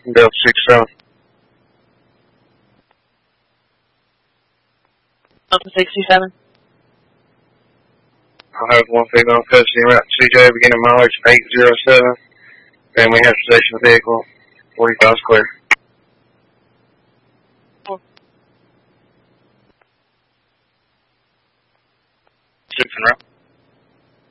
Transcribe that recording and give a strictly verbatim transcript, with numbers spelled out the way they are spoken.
Delta six seven. Delta sixty-seven. I'll have one female custody route C J beginning mileage eight zero seven. Family has possession of the vehicle. forty miles clear. Six en route.